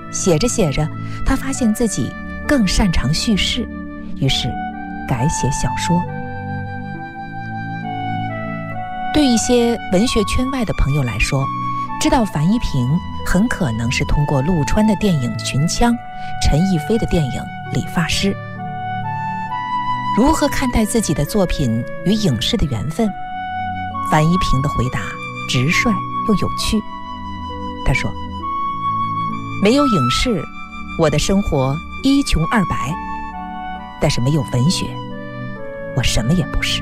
写着写着，他发现自己更擅长叙事，于是改写小说。对一些文学圈外的朋友来说，知道樊一萍很可能是通过陆川的电影《寻枪》，陈逸飞的电影《理发师》。如何看待自己的作品与影视的缘分？樊一萍的回答直率又有趣。他说，没有影视，我的生活一穷二白，但是没有文学，我什么也不是。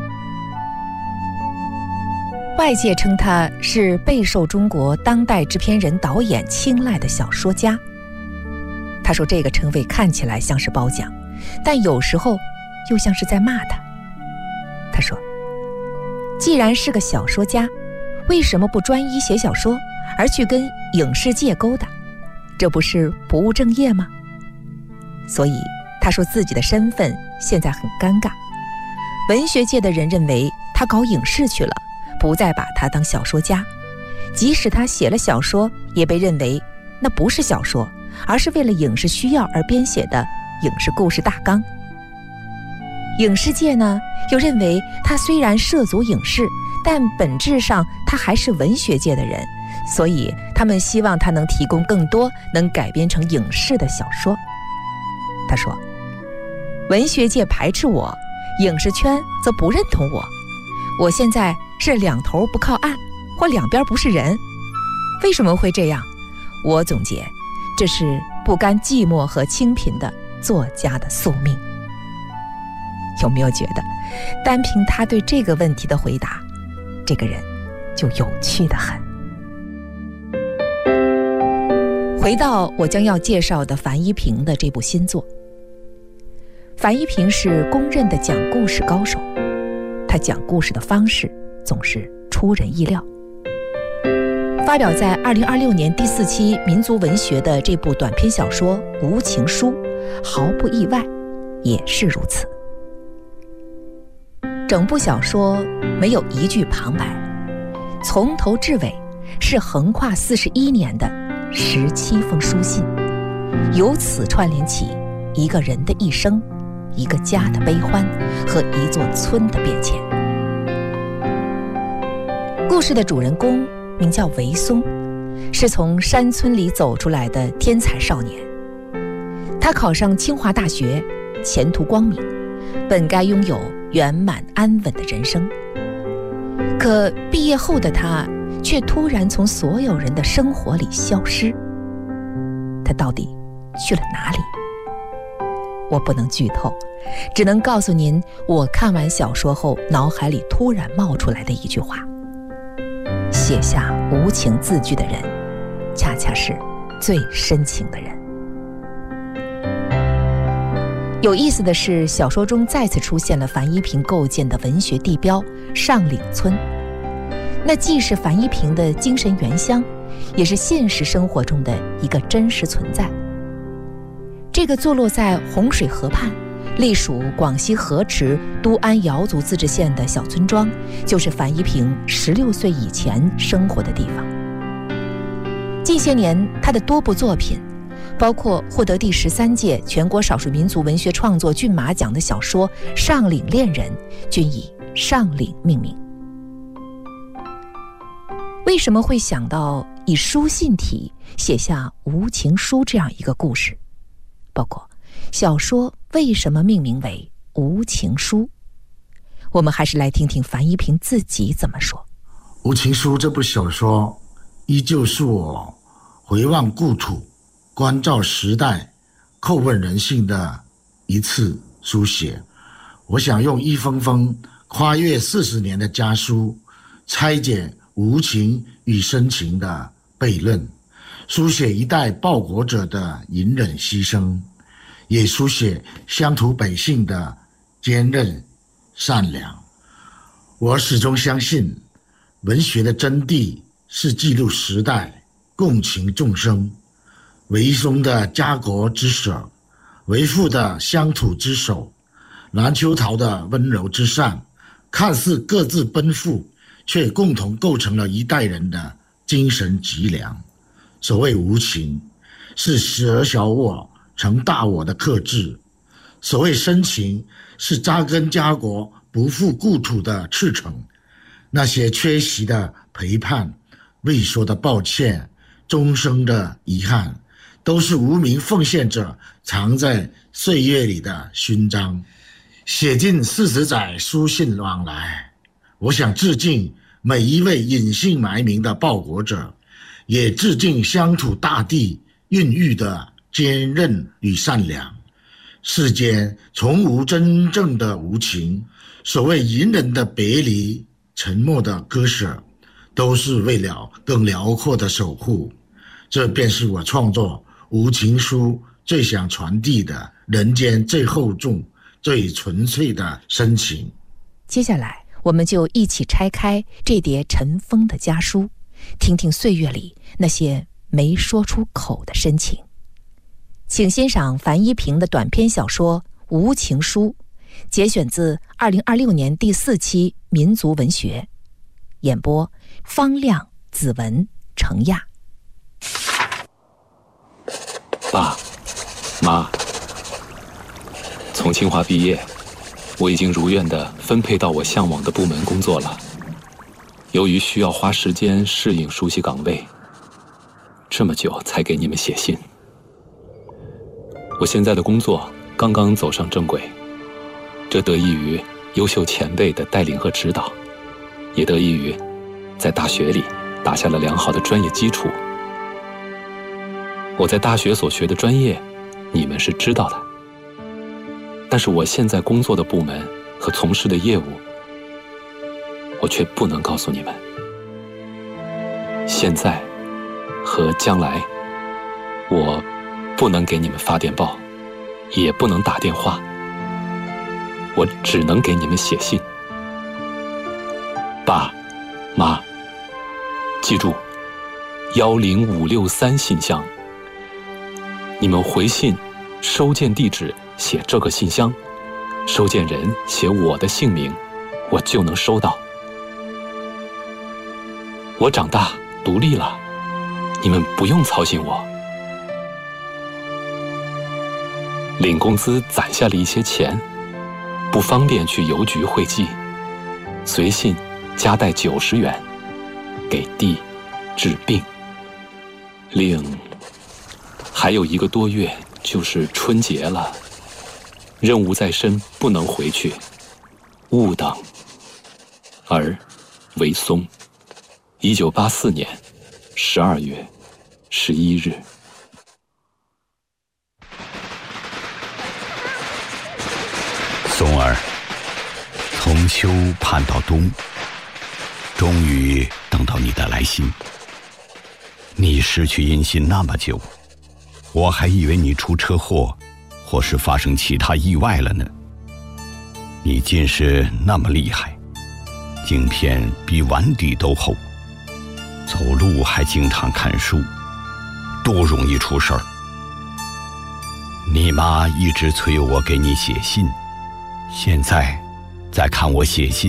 外界称他是备受中国当代制片人导演青睐的小说家。他说这个称谓看起来像是褒奖，但有时候又像是在骂他。他说，既然是个小说家，为什么不专一写小说，而去跟影视界勾搭？这不是不务正业吗？所以他说自己的身份现在很尴尬。文学界的人认为他搞影视去了，不再把他当小说家，即使他写了小说，也被认为那不是小说，而是为了影视需要而编写的影视故事大纲。影视界呢，又认为他虽然涉足影视，但本质上他还是文学界的人，所以他们希望他能提供更多能改编成影视的小说。他说，文学界排斥我，影视圈则不认同我，我现在是两头不靠岸，或两边不是人。为什么会这样？我总结，这是不甘寂寞和清贫的作家的宿命。有没有觉得，单凭他对这个问题的回答，这个人就有趣得很。回到我将要介绍的樊一萍的这部新作。樊一萍是公认的讲故事高手，他讲故事的方式总是出人意料。发表在2026年第4期民族文学的这部短篇小说《无情书》，毫不意外，也是如此。整部小说没有一句旁白，从头至尾是横跨41年的17封书信，由此串联起一个人的一生，一个家的悲欢和一座村的变迁。故事的主人公名叫韦松，是从山村里走出来的天才少年。他考上清华大学，前途光明，本该拥有圆满安稳的人生。可毕业后的他却突然从所有人的生活里消失。他到底去了哪里？我不能剧透，只能告诉您，我看完小说后脑海里突然冒出来的一句话：写下无情字句的人，恰恰是最深情的人。有意思的是，小说中再次出现了樊一萍构建的文学地标上岭村，那既是樊一萍的精神原乡，也是现实生活中的一个真实存在。这个坐落在洪水河畔，隶属广西河池都安瑶族自治县的小村庄，就是樊一萍16岁以前生活的地方。近些年，他的多部作品，包括获得第13届全国少数民族文学创作骏马奖的小说《上岭恋人》，均以上岭命名。为什么会想到以书信体写下《无情书》这样一个故事？包括小说为什么命名为《无情书》？我们还是来听听樊一萍自己怎么说。 《无情书》这部小说依旧是我回望故土、关照时代、叩问人性的一次书写。我想用一封封跨越40年的家书，拆解无情与深情的悖论，书写一代报国者的隐忍牺牲，也书写乡土百姓的坚韧善良。我始终相信，文学的真谛是记录时代、共情众生。韦松的家国之舍，韦父的乡土之守，蓝秋桃的温柔之善，看似各自奔赴，却共同构成了一代人的精神脊梁。所谓无情， 是舍小我成大我的克制。所谓深情，是扎根家国不负故土的赤诚。那些缺席的陪伴，未说的抱歉，终生的遗憾，都是无名奉献者藏在岁月里的勋章。写尽40载书信往来，我想致敬每一位隐姓埋名的报国者，也致敬乡土大地孕育的坚韧与善良。世间从无真正的无情，所谓隐忍的别离，沉默的割舍，都是为了更辽阔的守护。这便是我创作《无情书》最想传递的人间最厚重、最纯粹的深情。 接下来，我们就一起拆开这叠尘封的家书，听听岁月里那些没说出口的深情。请欣赏樊一平的短篇小说《无情书》，节选自2026年第4期《民族文学》，演播方亮、子文、程亚。 爸妈，从清华毕业，我已经如愿地分配到我向往的部门工作了。由于需要花时间适应熟悉岗位，这么久才给你们写信。我现在的工作刚刚走上正轨，这得益于优秀前辈的带领和指导，也得益于在大学里打下了良好的专业基础。我在大学所学的专业，你们是知道的，但是我现在工作的部门和从事的业务，我却不能告诉你们。现在和将来，我不能给你们发电报，也不能打电话，我只能给你们写信。爸妈，记住10563信箱，你们回信收件地址写这个信箱，收件人写我的姓名，我就能收到。我长大独立了，你们不用操心我。领工资攒下了一些钱，不方便去邮局汇寄，随信夹带90元，给弟治病。另还有1个多月就是春节了，任务在身，不能回去，勿等。儿为松，1984年12月11日。 松儿，从秋盼到冬，终于等到你的来信。你失去音信那么久，我还以为你出车祸，或是发生其他意外了呢。你近视那么厉害，镜片比碗底都厚，走路还经常看书，多容易出事儿。你妈一直催我给你写信，现在再看我写信，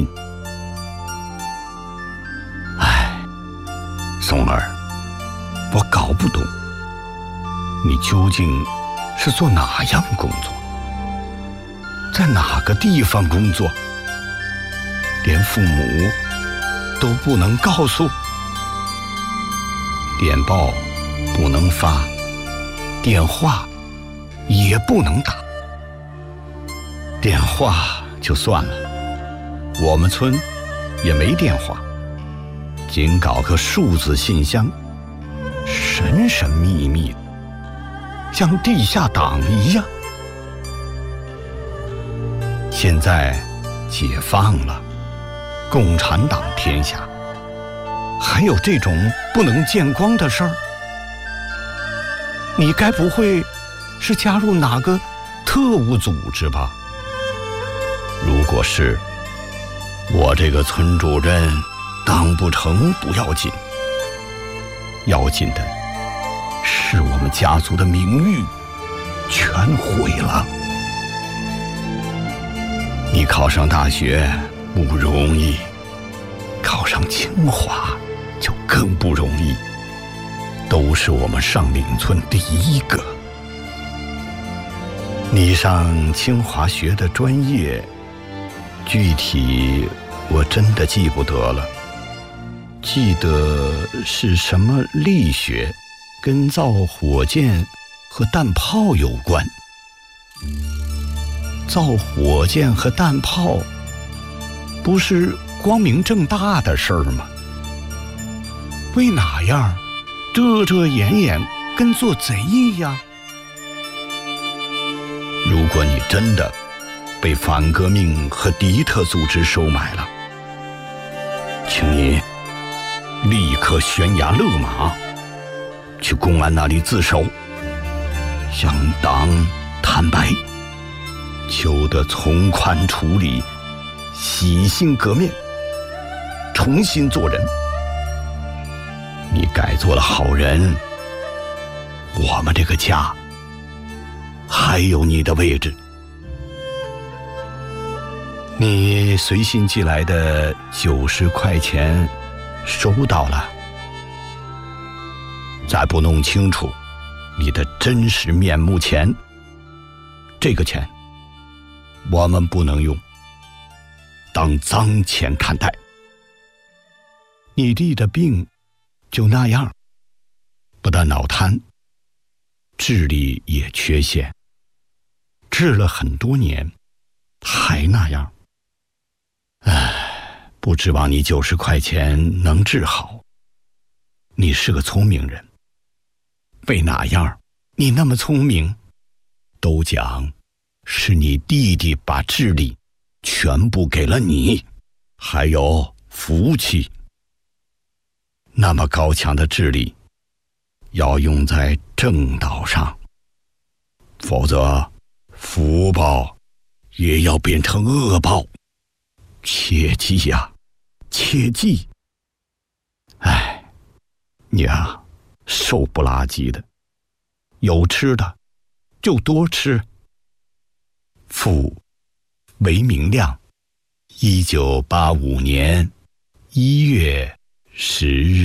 唉，松儿，我搞不懂，你究竟是做哪样工作，在哪个地方工作，连父母都不能告诉，电报不能发，电话也不能打。电话就算了，我们村也没电话，仅搞个数字信箱，神神秘秘的，像地下党一样。现在解放了，共产党天下，还有这种不能见光的事儿？你该不会是加入哪个特务组织吧？如果是，我这个村主任当不成不要紧，要紧的是我们家族的名誉全毁了。你考上大学不容易，考上清华就更不容易。 都是我们上岭村第一个。你上清华学的专业，具体我真的记不得了，记得是什么力学，跟造火箭和弹炮有关。造火箭和弹炮不是光明正大的事儿吗？为哪样遮遮掩掩，跟做贼一样？如果你真的被反革命和敌特组织收买了，请你立刻悬崖勒马，去公安那里自首，向党坦白，求得从宽处理，洗心革面，重新做人。你改做了好人，我们这个家还有你的位置。你随信寄来的90块钱收到了，在不弄清楚你的真实面目前，这个钱我们不能用，当脏钱看待。你弟的病就那样，不但脑瘫，智力也缺陷，治了很多年还那样。不指望你90块钱能治好。你是个聪明人，为哪样你那么聪明？都讲是你弟弟把智力全部给了你，还有福气。那么高强的智力要用在正道上，否则福报也要变成恶报。切记呀，切记！你啊，瘦不拉几的，有吃的就多吃。父韦明亮，1985年1月10日。